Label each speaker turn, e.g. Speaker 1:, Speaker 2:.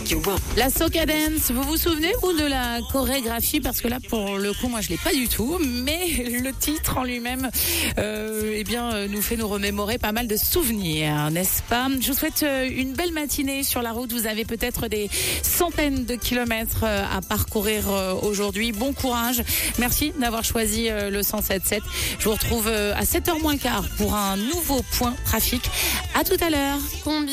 Speaker 1: La soca dance, vous vous souvenez ou de la chorégraphie? Parce que là, pour le coup, moi, je l'ai pas du tout. Mais le titre en lui-même, nous fait nous remémorer pas mal de souvenirs, n'est-ce pas? Je vous souhaite une belle matinée sur la route. Vous avez peut-être des centaines de kilomètres à parcourir aujourd'hui. Bon courage. Merci d'avoir choisi le 107.7. Je vous retrouve à 7h moins le quart pour un nouveau point trafic. À tout à l'heure.